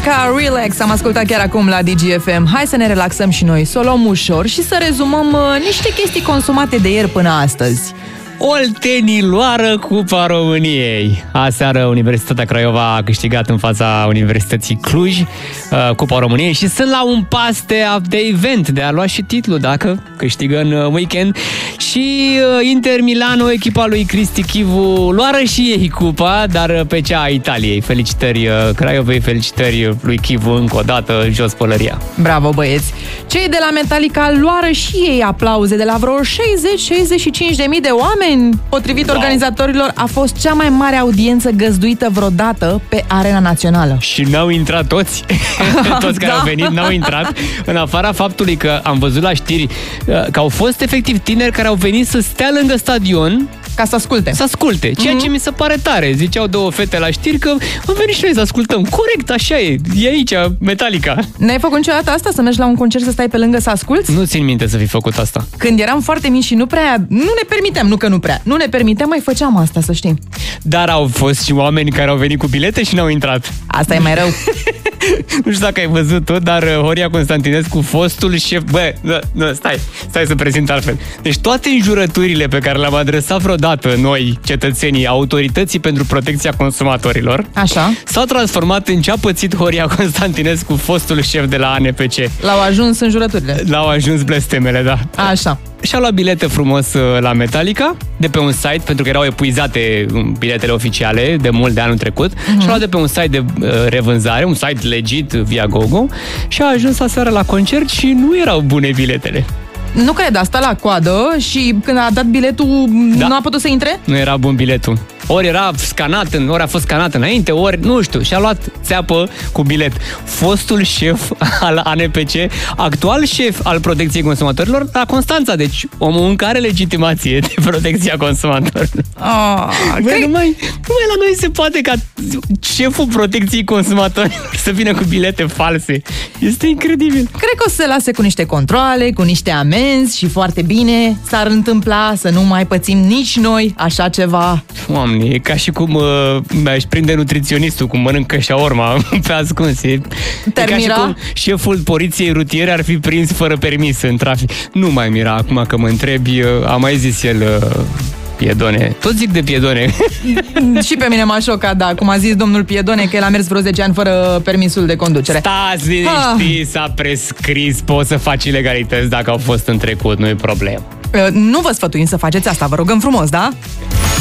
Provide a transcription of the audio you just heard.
Metallica, Relax, am ascultat chiar acum la DGFM. Hai să ne relaxăm și noi, să o luăm ușor și să rezumăm niște chestii consumate de ieri până astăzi. Oltenii luară Cupa României. Aseară Universitatea Craiova a câștigat în fața Universității Cluj Cupa României și sunt la un pas de event, de a lua și titlul dacă câștigă în weekend. Și Inter Milano, echipa lui Cristi Chivu, luară și ei cupa, dar pe cea a Italiei. Felicitări Craiovei, felicitări lui Chivu încă o dată, jos pălăria. Bravo, băieți! Cei de la Metallica luară și ei aplauze de la vreo 60-65 de mii de oameni. Potrivit organizatorilor, a fost cea mai mare audiență găzduită vreodată pe Arena Națională. Și n-au intrat toți. Toți care au venit n-au intrat. În afara faptului că am văzut la știri că au fost efectiv tineri care au venit să stea lângă stadion ca să asculte. Să asculte, ceea ce mi se pare tare. Ziceau două fete la știri că am venit și noi să ascultăm. Corect, așa e. E aici Metallica. N-ai făcut niciodată asta? Să mergi la un concert să stai pe lângă să asculți? Nu țin minte să fi făcut asta. Când eram foarte mici și nu ne permiteam, nu ne permiteam, mai făceam asta, să știi. Dar au fost și oameni care au venit cu bilete și n-au intrat. Asta e mai rău. Nu știu dacă ai văzut tot, dar Horia Constantinescu, fostul șef... Stai să prezint altfel. Deci toate înjurăturile pe care le-am adresat vreodată noi, cetățenii, autorității pentru protecția consumatorilor, așa, s-au transformat în ce a pățit Horia Constantinescu, fostul șef de la ANPC. L-au ajuns înjurăturile. L-au ajuns blestemele, da. Așa. Și-a luat bilete frumos la Metallica de pe un site, pentru că erau epuizate biletele oficiale de mult de anul trecut. Și-a luat de pe un site de revânzare, un site legit via GoGo, și a ajuns aseară la concert și nu erau bune biletele. Nu cred, a stat la coadă și când a dat biletul nu a putut să intre? Nu era bun biletul. Ori era scanat, ori a fost scanat înainte, ori nu știu, și-a luat țeapă cu bilet. Fostul șef al ANPC, actual șef al protecției consumatorilor la Constanța, deci omul încă are legitimație de protecția consumatorilor. Numai la noi se poate ca șeful protecției consumatorilor să vină cu bilete false. Este incredibil. Cred că o să se lase cu niște controale, cu niște amenzi și foarte bine s-ar întâmpla să nu mai pățim nici noi așa ceva. Doamne, e ca și cum aș prinde nutriționistul cum mănâncă șaorma pe ascuns. E ca și cum șeful poliției rutiere ar fi prins fără permis în trafic. Nu mai mira acum că mă întrebi, a mai zis el... Piedone. Tot zic de Piedone. Și pe mine m-a șocat, da, cum a zis domnul Piedone, că el a mers vreo 10 ani fără permisul de conducere. Stați liniștiți, s-a prescris, poți să faci ilegalități dacă au fost în trecut, nu e problemă. Nu vă sfătuim să faceți asta, vă rugăm frumos, da?